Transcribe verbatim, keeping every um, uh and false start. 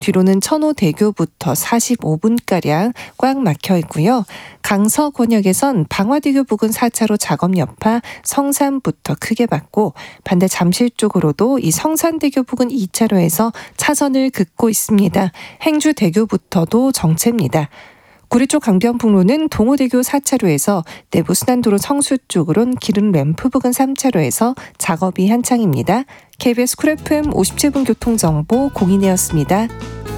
뒤로는 천호대교부터 사십오 분가량 꽉 막혀 있고요. 강서권역에선 방화대교 부근 사 차로 작업 여파 성산부터 크게 받고 반대 잠실 쪽으로도 이 성산대교 부근 이 차로에서 차선을 긋고 있습니다. 행주대교부터도 정체입니다. 구리 쪽 강변북로는 동호대교 사 차로에서 내부 순환도로 성수 쪽으론 기름 램프 부근 삼 차로에서 작업이 한창입니다. 케이비에스 쿨 에프엠 오십칠 분 교통정보 공인혜였습니다.